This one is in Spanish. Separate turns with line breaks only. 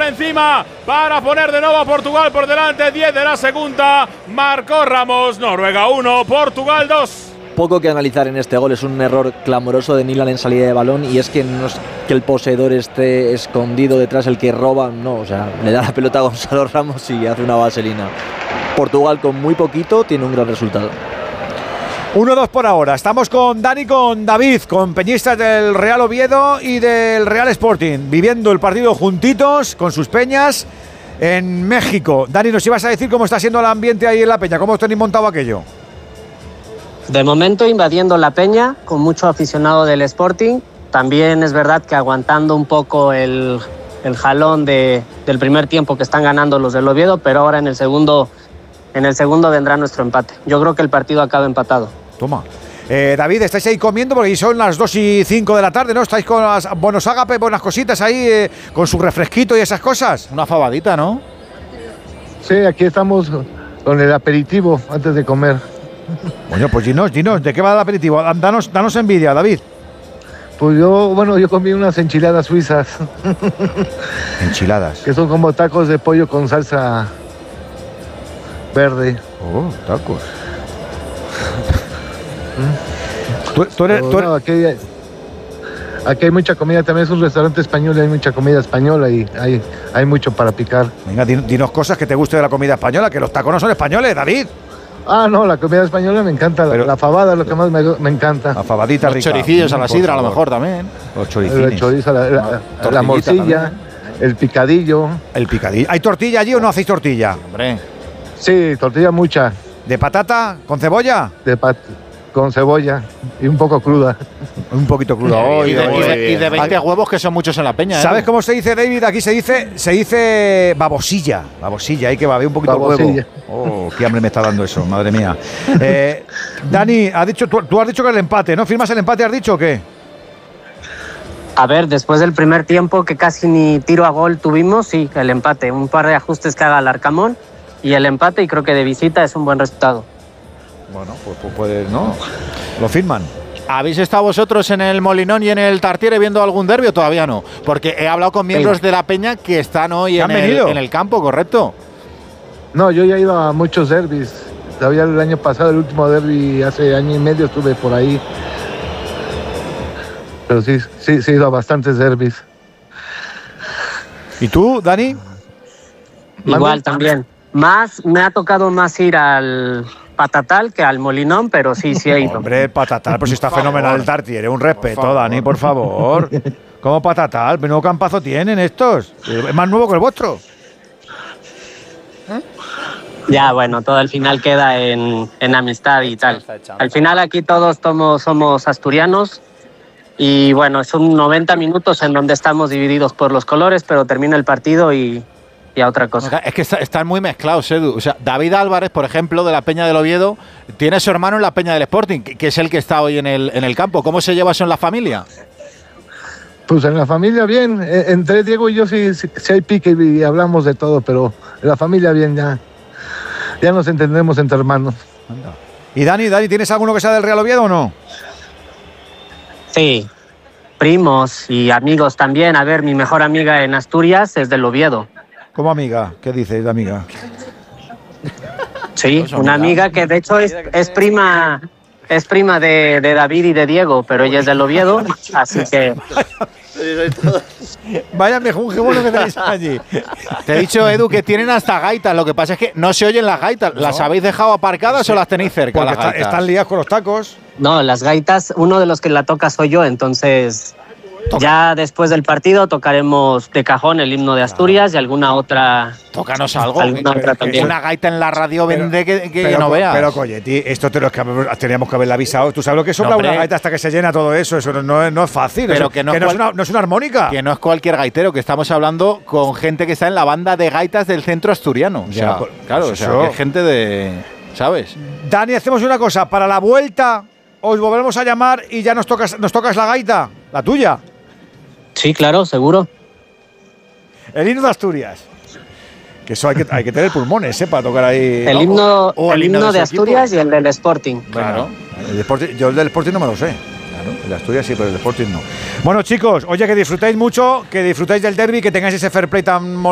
encima para poner de nuevo a Portugal por delante. 10 de la segunda. Marcó Ramos. Noruega 1, Portugal 2.
Poco que analizar en este gol, es un error clamoroso de Nyland en salida de balón, y es que no es que el poseedor esté escondido detrás, el que roba, no, o sea, le da la pelota a Gonzalo Ramos y hace una vaselina. Portugal con muy poquito tiene un gran resultado.
1-2 por ahora. Estamos con Dani, con David, con peñistas del Real Oviedo y del Real Sporting, viviendo el partido juntitos con sus peñas en México. Dani, nos ibas a decir cómo está siendo el ambiente ahí en la peña, cómo tenéis montado aquello.
De momento invadiendo la peña, con mucho aficionado del Sporting. También es verdad que aguantando un poco el jalón del primer tiempo que están ganando los del Oviedo, pero ahora en el segundo vendrá nuestro empate. Yo creo que el partido acaba empatado.
Toma. David, estáis ahí comiendo porque son las 2:05 de la tarde, ¿no? Estáis con las buenos ágapes, buenas cositas ahí, con su refresquito y esas cosas.
Una fabadita, ¿no?
Sí, aquí estamos con el aperitivo antes de comer.
Bueno, pues dinos, ¿de qué va el aperitivo? Danos envidia, David.
Pues yo comí unas enchiladas suizas.
Enchiladas.
Que son como tacos de pollo con salsa verde.
Oh, tacos.
Aquí hay mucha comida, también es un restaurante español y hay mucha comida española y hay mucho para picar.
Venga, dinos cosas que te guste de la comida española, que los tacos no son españoles, David.
Ah, no, la comida española me encanta, la fabada es lo que más me encanta.
La fabadita rica.
Los choricillos a la sidra a lo mejor también.
Los choricines.
El chorizo, la morcilla, también. El picadillo.
El picadillo. ¿Hay tortilla allí o no hacéis tortilla?
Hombre.
Sí, tortilla mucha.
¿De patata? ¿Con cebolla?
Con cebolla y un poco cruda.
Un poquito cruda.
Y de 20 huevos, que son muchos en la peña.
¿Sabes cómo se dice, David? Aquí se dice babosilla. Babosilla, hay que baber un poquito de huevo. Oh, qué hambre me está dando eso, madre mía. Dani, tú has dicho que el empate, ¿no? ¿Firmas el empate, has dicho o qué?
A ver, después del primer tiempo que casi ni tiro a gol tuvimos, sí, el empate. Un par de ajustes que haga el Arcamón y el empate, y creo que de visita es un buen resultado.
Bueno, pues ¿no? Lo firman.
¿Habéis estado vosotros en el Molinón y en el Tartiere viendo algún derbi o todavía no? Porque he hablado con miembros de la peña que están hoy en el campo, ¿correcto?
No, yo ya he ido a muchos derbis. Todavía el año pasado, el último derbi, hace año y medio estuve por ahí. Pero sí he ido a bastantes derbis.
¿Y tú, Dani?
Igual también. Me ha tocado más ir al Patatal que al Molinón, pero sí he ido.
Hombre, Patatal, pues está fenomenal el Tartiere. Un respeto, Dani, por favor. ¿Cómo Patatal? ¿Menudo campazo tienen estos? Es más nuevo que el vuestro.
Ya, bueno, todo al final queda en amistad y tal. Al final aquí todos somos asturianos y bueno, son 90 minutos en donde estamos divididos por los colores, pero termina el partido y a otra cosa.
Es que están muy mezclados, Edu. O sea, David Álvarez, por ejemplo, de la Peña del Oviedo, tiene a su hermano en la Peña del Sporting, que es el que está hoy en el campo. ¿Cómo se lleva eso en la familia?
Pues en la familia bien. Entre Diego y yo sí hay pique y hablamos de todo, pero en la familia bien, ya nos entendemos entre hermanos.
¿Y Dani, tienes alguno que sea del Real Oviedo o no?
Sí, primos y amigos también. A ver, mi mejor amiga en Asturias es del Oviedo.
¿Cómo amiga? ¿Qué dices de amiga?
Sí, una amiga que de hecho es prima de David y de Diego, pero ella es del Oviedo, así que...
Vaya mejunje bueno que tenéis allí.
Te he dicho, Edu, que tienen hasta gaitas. Lo que pasa es que no se oyen las gaitas. ¿Las habéis dejado aparcadas o las tenéis cerca?
Porque
las gaitas?
Están liadas con los tacos.
No, las gaitas, uno de los que la toca soy yo, entonces... Ya después del partido tocaremos de cajón el himno de Asturias y alguna otra.
Tócanos algo.
Otra también.
Una gaita en la radio vende que no veas.
Pero, Colleti, esto teníamos que haberle avisado. ¿Tú sabes lo que sopla una gaita hasta que se llena todo eso? Eso no es fácil.
Pero
no es una armónica.
Que no es cualquier gaitero, que estamos hablando con gente que está en la banda de gaitas del centro asturiano. O sea, claro, o sea, que es gente de. ¿Sabes?
Dani, hacemos una cosa. Para la vuelta os volveremos a llamar y ya nos tocas la gaita, la tuya.
Sí, claro, seguro.
El himno de Asturias. Que eso hay que tener pulmones, para tocar ahí.
El himno de Asturias equipo. Y el del Sporting.
Claro. Yo el del Sporting no me lo sé. Claro, el de Asturias sí, pero el del Sporting no. Bueno, chicos, oye, que disfrutéis mucho, que disfrutéis del derbi, que tengáis ese fair play tan